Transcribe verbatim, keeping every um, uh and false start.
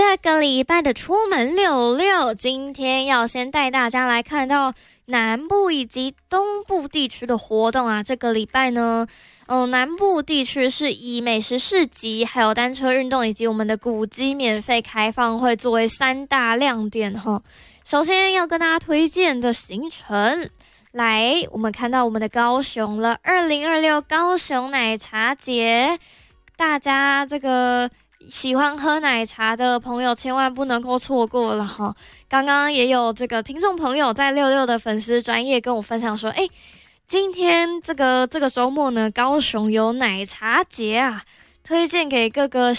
这个礼拜的出门溜溜，今天要先带大家来看到南部以及东部地区的活动啊。这个礼拜呢，嗯，南部地区是以美食市集、还有单车运动以及我们的古迹免费开放会作为三大亮点哈。首先要跟大家推荐的行程，来，我们看到我们的高雄了，二零二六高雄奶茶节，大家这个喜欢喝奶茶的朋友千万不能够错过了哈！刚刚也有这个听众朋友在六六的粉丝专页跟我分享说，哎，今天这个这个周末呢，高雄有奶茶节啊，推荐给各个